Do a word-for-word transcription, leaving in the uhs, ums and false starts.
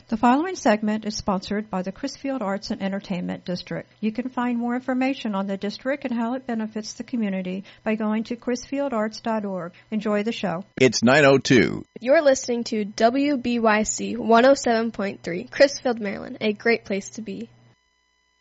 The following segment is sponsored by the Crisfield Arts and Entertainment District. You can find more information on the district and how it benefits the community by going to crisfield arts dot org. Enjoy the show. It's nine oh two. You're listening to W B Y C one oh seven point three, Crisfield, Maryland, a great place to be.